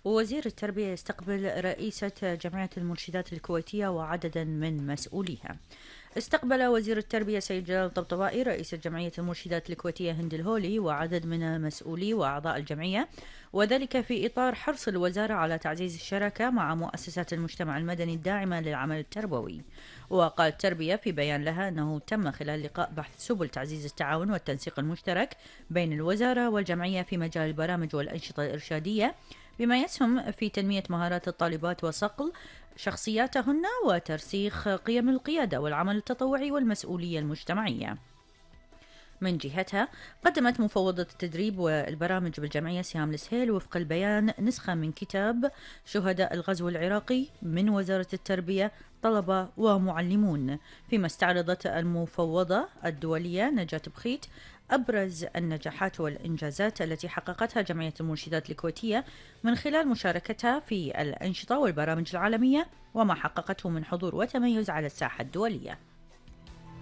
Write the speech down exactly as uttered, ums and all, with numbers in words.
ووزير التربية يستقبل رئيسة جمعية المرشدات الكويتية وعددا من مسؤوليها. استقبل وزير التربية سيد جلال الطبطبائي رئيس جمعية المرشدات الكويتية هند الهولي وعدد من مسؤولي وأعضاء الجمعية، وذلك في إطار حرص الوزارة على تعزيز الشراكة مع مؤسسات المجتمع المدني الداعمة للعمل التربوي. وقال التربية في بيان لها أنه تم خلال اللقاء بحث سبل تعزيز التعاون والتنسيق المشترك بين الوزارة والجمعية في مجال البرامج والأنشطة الإرشادية، بما يسهم في تنمية مهارات الطالبات وصقل شخصياتهن وترسيخ قيم القيادة والعمل التطوعي والمسؤولية المجتمعية. من جهتها قدمت مفوضة التدريب والبرامج بالجمعية سهام السهيل وفق البيان نسخة من كتاب شهداء الغزو العراقي من وزارة التربية طلبة ومعلمون، فيما استعرضت المفوضة الدولية نجاة بخيت أبرز النجاحات والإنجازات التي حققتها جمعية المرشدات الكويتية من خلال مشاركتها في الأنشطة والبرامج العالمية وما حققته من حضور وتميز على الساحة الدولية.